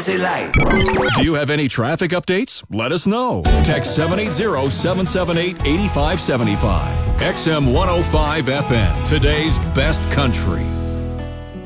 Jazzy Light. Do you have any traffic updates? Let us know. Text 780-778-8575. XM 105 FM, today's best country.